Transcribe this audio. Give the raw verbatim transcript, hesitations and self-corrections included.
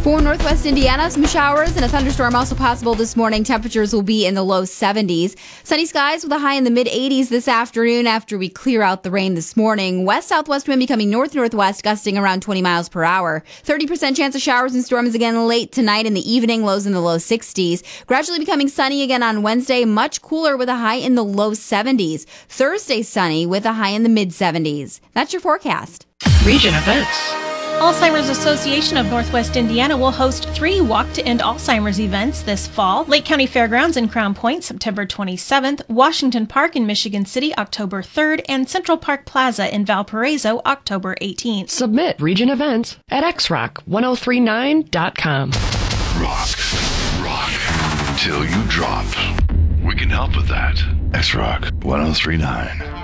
For northwest Indiana, some showers and a thunderstorm also possible this morning. Temperatures will be in the low seventies. Sunny skies with a high in the mid eighties this afternoon after we clear out the rain this morning. West-southwest wind becoming north-northwest, gusting around twenty miles per hour. thirty percent chance of showers and storms again late tonight in the evening, lows in the low sixties. Gradually becoming sunny again on Wednesday, much cooler with a high in the low seventies. Thursday sunny with a high in the mid seventies. That's your forecast. Region events. Alzheimer's Association of Northwest Indiana will host three Walk to End Alzheimer's events this fall. Lake County Fairgrounds in Crown Point, September twenty-seventh, Washington Park in Michigan City, October third, and Central Park Plaza in Valparaiso, October eighteenth. Submit region events at x rock ten thirty-nine dot com. Rock, rock, till you drop. We can help with that. X Rock ten thirty-nine.